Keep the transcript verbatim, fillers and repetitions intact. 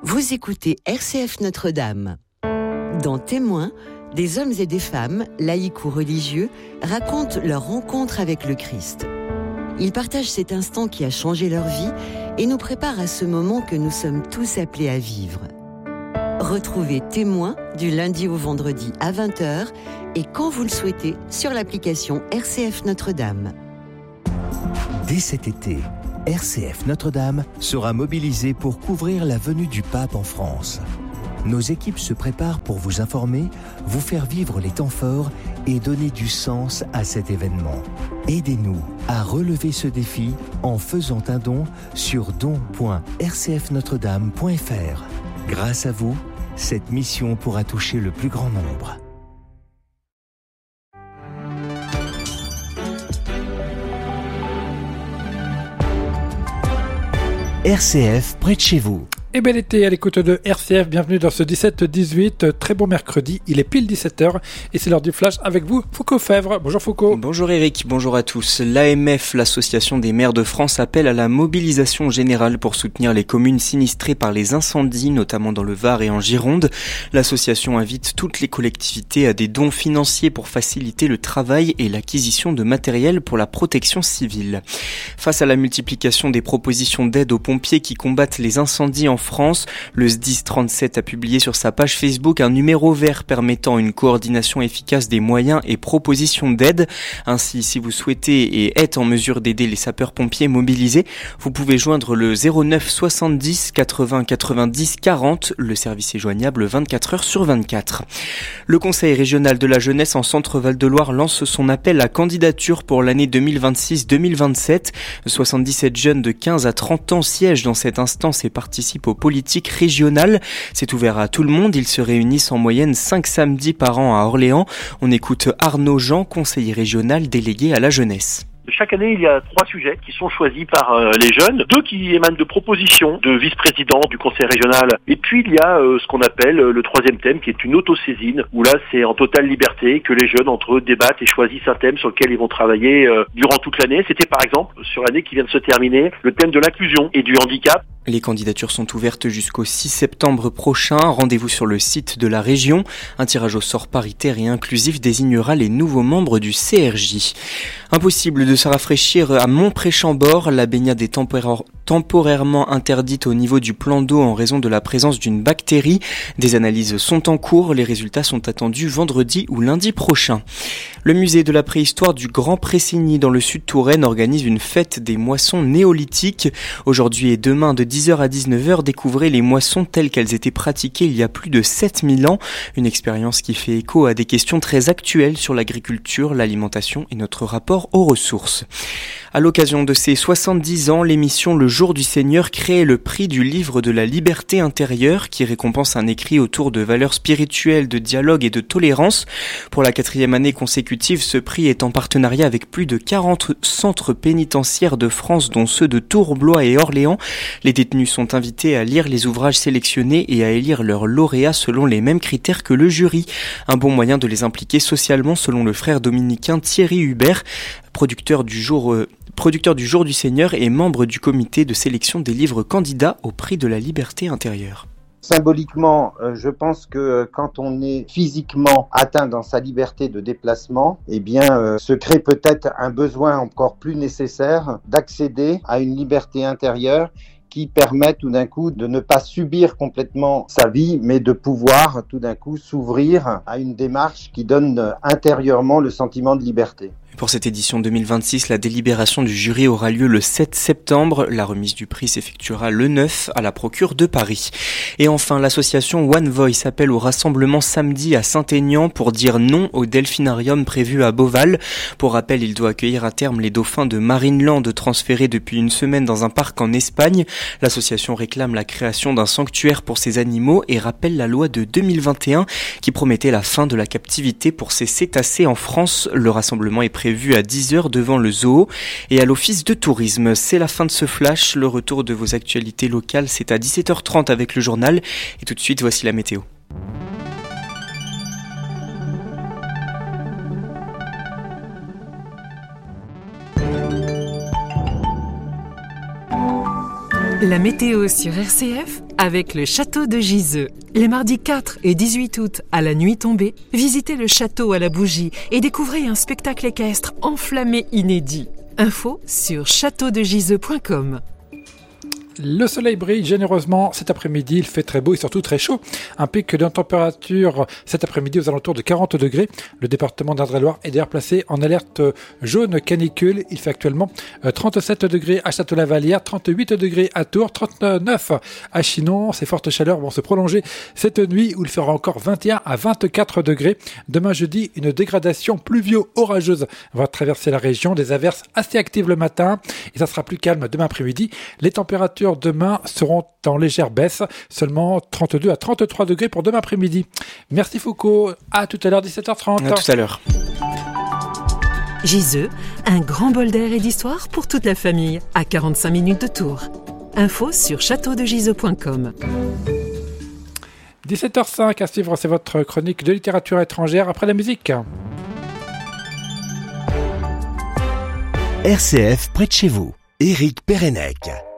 Vous écoutez R C F Notre-Dame. Dans Témoins, des hommes et des femmes, laïcs ou religieux, racontent leur rencontre avec le Christ. Ils partagent cet instant qui a changé leur vie et nous préparent à ce moment que nous sommes tous appelés à vivre. Retrouvez Témoins du lundi au vendredi à vingt heures et quand vous le souhaitez sur l'application R C F Notre-Dame. Dès cet été, R C F Notre-Dame sera mobilisée pour couvrir la venue du pape en France. Nos équipes se préparent pour vous informer, vous faire vivre les temps forts et donner du sens à cet événement. Aidez-nous à relever ce défi en faisant un don sur don point r c f notre dame point f r. Grâce à vous, cette mission pourra toucher le plus grand nombre. R C F près de chez vous. Et bel été à l'écoute de R C F, bienvenue dans ce dix-sept dix-huit, très bon mercredi, il est pile dix-sept heures et c'est l'heure du flash avec vous, Foucault Fèvre. Bonjour Foucault. Bonjour Eric, bonjour à tous. L'A M F, l'Association des maires de France, appelle à la mobilisation générale pour soutenir les communes sinistrées par les incendies, notamment dans le Var et en Gironde. L'association invite toutes les collectivités à des dons financiers pour faciliter le travail et l'acquisition de matériel pour la protection civile. Face à la multiplication des propositions d'aide aux pompiers qui combattent les incendies en France, le S D I S trente-sept a publié sur sa page Facebook un numéro vert permettant une coordination efficace des moyens et propositions d'aide. Ainsi, si vous souhaitez et êtes en mesure d'aider les sapeurs-pompiers mobilisés, vous pouvez joindre le zéro neuf soixante-dix quatre-vingts quatre-vingt-dix quarante. Le service est joignable vingt-quatre heures sur vingt-quatre. Le Conseil régional de la jeunesse en Centre-Val de Loire lance son appel à candidature pour l'année deux mille vingt-six deux mille vingt-sept. soixante-dix-sept jeunes de quinze à trente ans siègent dans cette instance et participent aux politiques régionales. C'est ouvert à tout le monde. Ils se réunissent en moyenne cinq samedis par an à Orléans. On écoute Arnaud Jean, conseiller régional délégué à la jeunesse. Chaque année, il y a trois sujets qui sont choisis par euh, les jeunes, deux qui émanent de propositions de vice-présidents du conseil régional, et puis il y a euh, ce qu'on appelle euh, le troisième thème qui est une autosaisine, où là c'est en totale liberté que les jeunes entre eux débattent et choisissent un thème sur lequel ils vont travailler euh, durant toute l'année. C'était par exemple, sur l'année qui vient de se terminer, le thème de l'inclusion et du handicap. Les candidatures sont ouvertes jusqu'au six septembre prochain. Rendez-vous sur le site de la région. Un tirage au sort paritaire et inclusif désignera les nouveaux membres du C R J. Impossible de se rafraîchir à Montpré-Chambord. La baignade est tempora- temporairement interdite au niveau du plan d'eau en raison de la présence d'une bactérie. Des analyses sont en cours. Les résultats sont attendus vendredi ou lundi prochain. Le musée de la préhistoire du Grand Pressigny dans le sud Touraine organise une fête des moissons néolithiques. Aujourd'hui et demain de dix heures à dix-neuf heures, découvrez les moissons telles qu'elles étaient pratiquées il y a plus de sept mille ans. Une expérience qui fait écho à des questions très actuelles sur l'agriculture, l'alimentation et notre rapport aux ressources. À l'occasion de ses soixante-dix ans, l'émission Le Jour du Seigneur crée le prix du livre de la liberté intérieure qui récompense un écrit autour de valeurs spirituelles, de dialogue et de tolérance. Pour la quatrième année consécutive, ce prix est en partenariat avec plus de quarante centres pénitentiaires de France, dont ceux de Tours, Blois et Orléans. Les détenus sont invités à lire les ouvrages sélectionnés et à élire leurs lauréats selon les mêmes critères que le jury. Un bon moyen de les impliquer socialement selon le frère dominicain Thierry Hubert, producteur du jour... Euh, producteur du Jour du Seigneur et membre du comité de sélection des livres candidats au prix de la liberté intérieure. Symboliquement, euh, je pense que euh, quand on est physiquement atteint dans sa liberté de déplacement, eh bien, euh, se crée peut-être un besoin encore plus nécessaire d'accéder à une liberté intérieure qui permet tout d'un coup de ne pas subir complètement sa vie, mais de pouvoir tout d'un coup s'ouvrir à une démarche qui donne intérieurement le sentiment de liberté. Pour cette édition deux mille vingt-six, la délibération du jury aura lieu le sept septembre. La remise du prix s'effectuera le neuf à la Procure de Paris. Et enfin, l'association One Voice appelle au rassemblement samedi à Saint-Aignan pour dire non au delphinarium prévu à Beauval. Pour rappel, il doit accueillir à terme les dauphins de Marineland transférés depuis une semaine dans un parc en Espagne. L'association réclame la création d'un sanctuaire pour ces animaux et rappelle la loi de deux mille vingt et un qui promettait la fin de la captivité pour ces cétacés en France. Le rassemblement est prévu à dix heures devant le zoo et à l'office de tourisme. C'est la fin de ce flash. Le retour de vos actualités locales, c'est à dix-sept heures trente avec le journal. Et tout de suite, voici la météo. La météo sur R C F avec le château de Giseux. Les mardis quatre et dix-huit août à la nuit tombée, visitez le château à la bougie et découvrez un spectacle équestre enflammé inédit. Info sur château de giseux point com. Le soleil brille généreusement cet après-midi, il fait très beau et surtout très chaud. Un pic de température cet après-midi aux alentours de quarante degrés. Le département d'Indre-et-Loire est d'ailleurs placé en alerte jaune canicule. Il fait actuellement trente-sept degrés à Château-la-Vallière, trente-huit degrés à Tours, trente-neuf à Chinon. Ces fortes chaleurs vont se prolonger cette nuit où il fera encore vingt et un à vingt-quatre degrés. Demain jeudi, une dégradation pluvio-orageuse va traverser la région. Des averses assez actives le matin et ça sera plus calme demain après-midi. Les températures demain seront en légère baisse, seulement trente-deux à trente-trois degrés pour demain après-midi. Merci Foucault, à tout à l'heure dix-sept heures trente. À tout à l'heure. Giseux, un grand bol d'air et d'histoire pour toute la famille, à quarante-cinq minutes de Tours. Info sur château de giseux point com. dix-sept heures cinq à suivre, c'est votre chronique de littérature étrangère après la musique. R C F près de chez vous. Éric Pérenec.